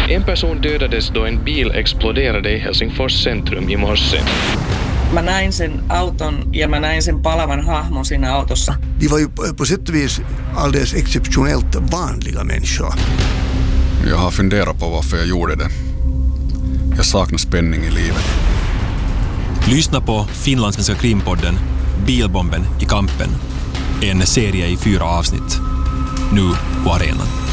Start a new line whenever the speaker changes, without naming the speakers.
En person dödades då en bil exploderade i Helsingfors centrum i morse.
Mä näin sen auton ja mä näin sen palavan hahmon siinä autossa.
De var ju på sätt och vis alldeles exceptionellt vanliga människor.
Jag har funderat på varför jag gjorde det. Jag saknar spänning i livet.
Lyssna på finlandssvenska krimpodden Bilbomben i kampen. En serie i 4 avsnitt. Nu på arenan.